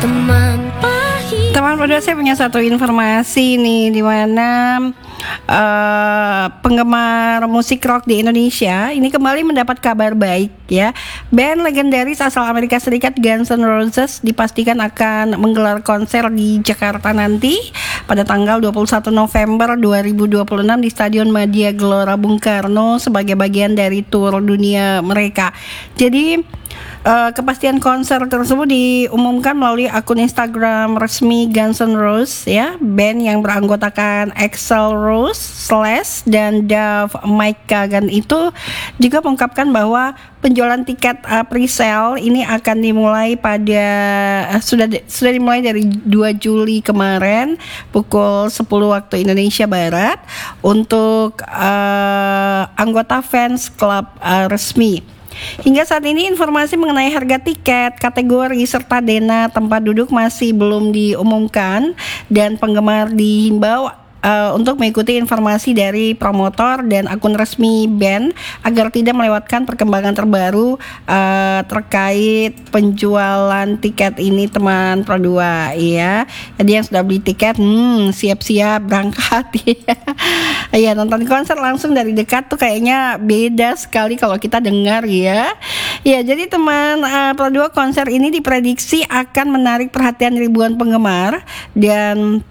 Teman produser, saya punya satu informasi nih, di mana penggemar musik rock di Indonesia ini kembali mendapat kabar baik ya. Band legendaris asal Amerika Serikat Guns N' Roses dipastikan akan menggelar konser di Jakarta nanti pada tanggal 21 November 2026 di Stadion Madia Gelora Bung Karno sebagai bagian dari tur dunia mereka. Jadi kepastian konser tersebut diumumkan melalui akun Instagram resmi Guns N' Roses ya. Band yang beranggotakan Axl Rose, Slash dan Dave Mike Kagan itu juga mengungkapkan bahwa penjualan tiket pre-sale ini akan dimulai pada sudah dimulai dari 2 Juli kemarin pukul 10 waktu Indonesia Barat untuk anggota fans klub resmi. Hingga saat ini informasi mengenai harga tiket, kategori serta dana tempat duduk masih belum diumumkan dan penggemar dihimbau untuk mengikuti informasi dari promotor dan akun resmi band agar tidak melewatkan perkembangan terbaru terkait penjualan tiket ini, teman Pro 2 ya. Jadi yang sudah beli tiket siap-siap berangkat ya. Ya, nonton konser langsung dari dekat tuh kayaknya beda sekali kalau kita dengar ya. Ya, jadi teman Pro 2, konser ini diprediksi akan menarik perhatian ribuan penggemar dan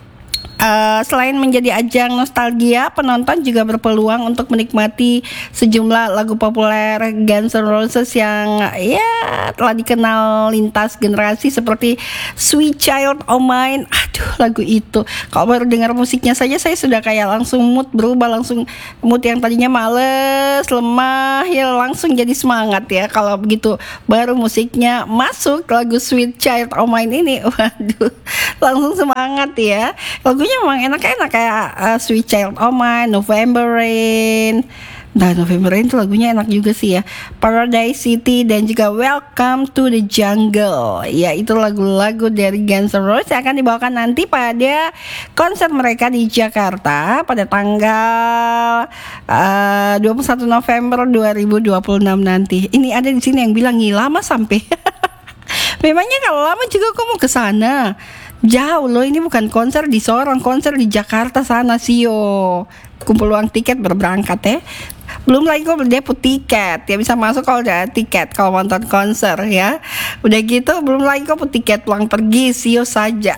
selain menjadi ajang nostalgia, penonton juga berpeluang untuk menikmati sejumlah lagu populer Guns N' Roses yang ya telah dikenal lintas generasi seperti Sweet Child O' Mine. Aduh, lagu itu kalau baru dengar musiknya saja saya sudah kayak langsung berubah, langsung mood yang tadinya males, lemah ya langsung jadi semangat ya. Kalau begitu baru musiknya masuk lagu Sweet Child O' Mine ini, waduh, langsung semangat ya. Lagunya memang enak-enak kayak Sweet Child O' Mine, November Rain. Nah, November Rain itu lagunya enak juga sih ya. Paradise City dan juga Welcome to the Jungle. Ya, itu lagu-lagu dari Guns N' Roses yang akan dibawakan nanti pada konser mereka di Jakarta pada tanggal 21 November 2026 nanti. Ini ada di sini yang bilang lama sampai. Memangnya kalau lama juga kok mau ke sana? Jauh loh, ini bukan konser di Sorong, konser di Jakarta sana sih yo. Kumpul uang tiket berberangkat ya. Belum lagi kok dapet tiket, ya bisa masuk kalau udah tiket kalau nonton konser ya. Udah gitu belum lagi kok tiket pulang pergi sio saja.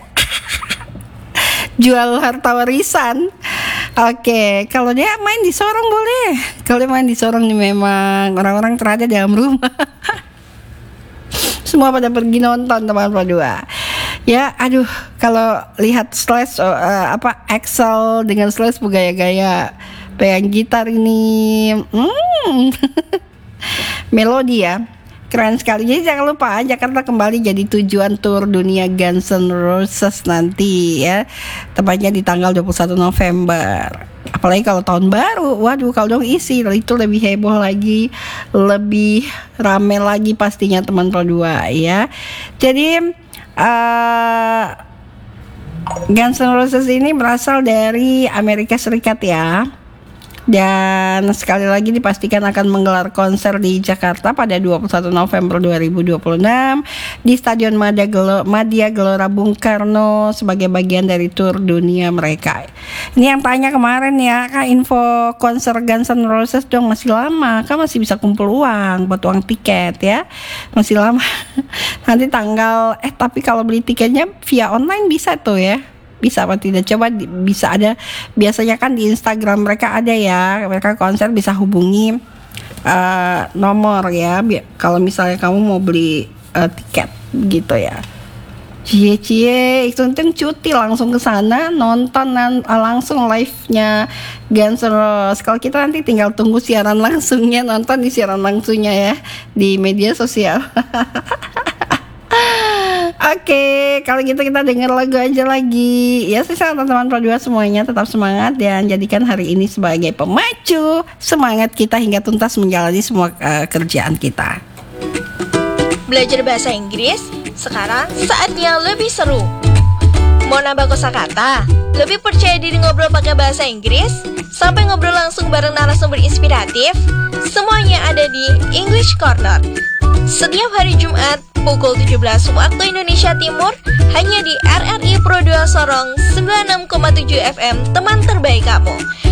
Jual harta warisan. Oke, kalau dia main di Sorong boleh. Kalau dia main di Sorong nih memang orang-orang terada dalam rumah. Semua pada pergi nonton, teman Pro 2. Ya, aduh, kalau lihat Slash Axl dengan Slash bergaya-gaya pegang gitar ini, melodi ya, keren sekali. Jadi jangan lupa Jakarta kembali jadi tujuan tur dunia Guns N' Roses nanti ya, tepatnya di tanggal 21 November. Apalagi kalau tahun baru, waduh, kalau dong isi itu lebih heboh lagi, lebih rame lagi pastinya, teman Pro 2 ya. Jadi Guns N' Roses ini berasal dari Amerika Serikat ya. Dan sekali lagi dipastikan akan menggelar konser di Jakarta pada 21 November 2026 di Stadion Madia Gelora Bung Karno sebagai bagian dari tur dunia mereka. Ini yang tanya kemarin ya, Kak, info konser Guns N' Roses dong, masih lama, Kak, masih bisa kumpul uang buat uang tiket ya. Masih lama. Nanti tapi kalau beli tiketnya via online bisa tuh ya. Bisa apa tidak? Coba bisa ada. Biasanya kan di Instagram mereka ada ya. Mereka konser bisa hubungi nomor ya. Kalau misalnya kamu mau beli tiket gitu ya. Cie, itu cuti langsung ke sana nonton langsung live-nya Guns N' Roses. Kalau kita nanti tinggal tunggu siaran langsungnya, nonton di siaran langsungnya ya di media sosial. Oke, kalau gitu kita dengar lagu aja lagi. Ya, saya teman-teman Pro 2 semuanya tetap semangat dan jadikan hari ini sebagai pemacu semangat kita hingga tuntas menjalani semua kerjaan kita. Belajar bahasa Inggris? Sekarang saatnya lebih seru. Mau nambah kosakata? Lebih percaya diri ngobrol pakai bahasa Inggris? Sampai ngobrol langsung bareng narasumber inspiratif? Semuanya ada di English Corner. Setiap hari Jumat pukul 17 waktu Indonesia Timur, hanya di RRI Pro 2 Sorong 96,7 FM, teman terbaik kamu.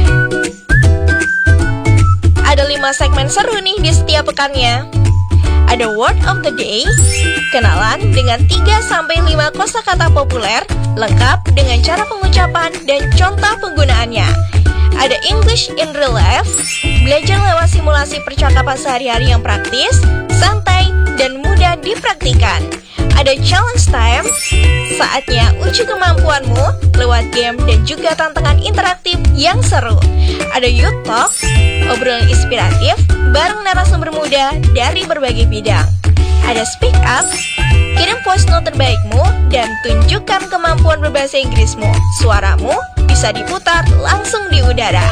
Ada 5 segmen seru nih di setiap pekannya. Ada Word of the Day, kenalan dengan 3-5 kosakata populer, lengkap dengan cara pengucapan dan contoh penggunaannya. Ada English in Real Life, belajar lewat simulasi percakapan sehari-hari yang praktis, santai, dan mudah dipraktikkan. Ada Challenge Time, saatnya uji kemampuanmu lewat game dan juga tantangan interaktif yang seru. Ada Youth Talk, obrolan inspiratif bareng narasumber muda dari berbagai bidang. Ada Speak Up, kirim voice note terbaikmu dan tunjukkan kemampuan berbahasa Inggrismu. Suaramu bisa diputar langsung di udara.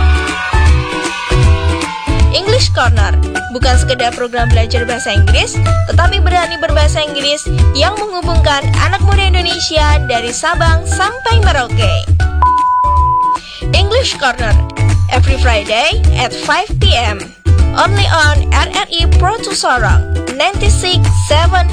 English Corner, bukan sekedar program belajar bahasa Inggris, tetapi berani berbahasa Inggris yang menghubungkan anak muda Indonesia dari Sabang sampai Merauke. English Corner, every Friday at 5 p.m. Only on RRI Pro 2 Sorong 96.7